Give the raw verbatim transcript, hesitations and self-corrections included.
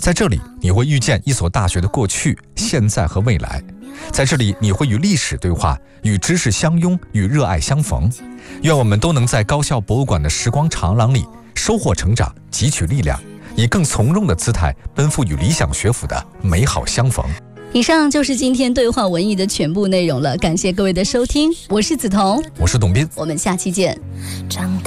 在这里，你会遇见一所大学的过去、现在和未来。在这里，你会与历史对话，与知识相拥，与热爱相逢。愿我们都能在高校博物馆的时光长廊里收获成长，汲取力量，以更从容的姿态奔赴与理想学府的美好相逢。 以上就是今天对话文艺的全部内容了，感谢各位的收听，我是梓潼， 我是董斌， 我们下期见。